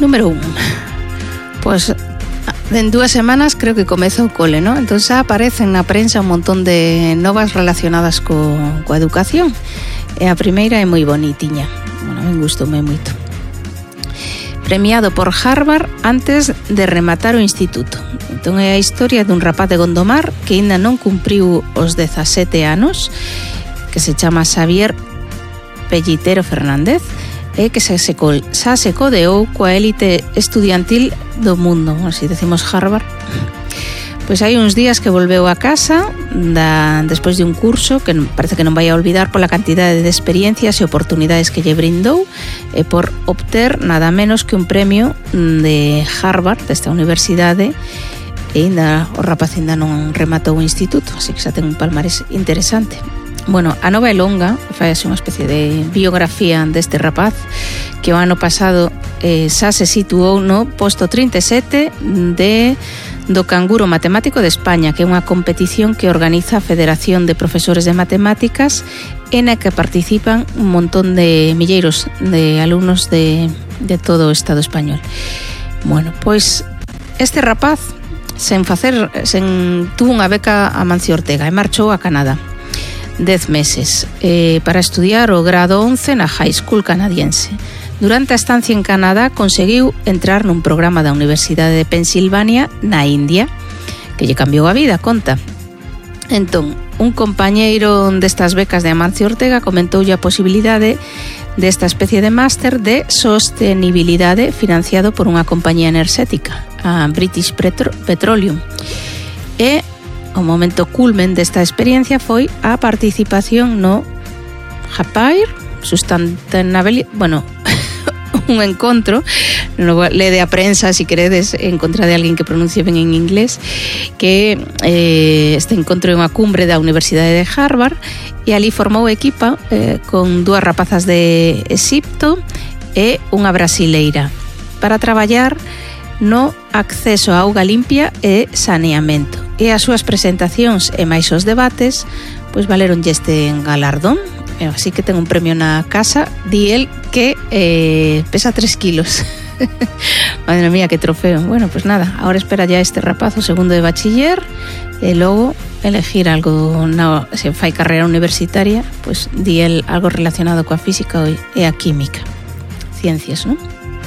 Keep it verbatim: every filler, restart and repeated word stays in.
Número un. Pois en dúas semanas creo que comeza o cole, ¿no? Entón xa aparecen na prensa un montón de novas relacionadas co, coa educación. E a primeira é moi bonitiña. Bueno, me gustoume moito. Premiado por Harvard antes de rematar o instituto. Entón é a historia dun rapaz de Gondomar que ainda non cumpriu os dezasete anos, que se chama Xavier Pellitero Fernández, e que se secou, xa se codeou coa élite estudiantil do mundo, así decimos Harvard. Pois hai uns días que volveu a casa da, despois de un curso que parece que non vai a olvidar pola cantidade de experiencias e oportunidades que lle brindou e por obter nada menos que un premio de Harvard, desta universidade, e ainda o rapaz ainda non rematou o instituto, así que xa ten un palmarés interesante. Bueno, a nova é longa, fai así unha especie de biografía deste rapaz que o ano pasado eh, xa se situou no posto trinta e sete de, do Canguro Matemático de España, que é unha competición que organiza a Federación de Profesores de Matemáticas e na que participan un montón de milleiros de alumnos de, de todo o Estado español. Bueno, pois este rapaz sen facer, sen tuvo unha beca a Mancio Ortega e marchou a Canadá dez meses eh, para estudiar o grado once na High School canadiense. Durante a estancia en Canadá conseguiu entrar nun programa da Universidade de Pensilvania na India, que lle cambiou a vida, conta. Entón, un compañeiro destas becas de Amancio Ortega comentoulle a posibilidade desta especie de máster de sostenibilidade financiado por unha compañía enerxética, a British Petro- Petroleum. E o momento culmen desta experiencia foi a participación no Japair Sustainability, bueno, un encontro, no lede a prensa si queredes encontrar de alguén que pronuncie ben en inglés, que eh, este encontro é unha cumbre da Universidade de Harvard e ali formou equipa eh, con dúas rapazas de Exipto e unha brasileira para traballar no acceso a auga limpia e saneamento. E as súas presentacións e máis os debates pois valeronlle este galardón, e así que ten un premio na casa. Di el que eh, pesa tres kilos. Madre mía, que trofeo. Bueno, pues nada, ahora espera ya este rapaz o segundo de bachiller e logo elegir algo, na, se fai carreira universitaria, pues di el algo relacionado coa física e a química, ciencias, non?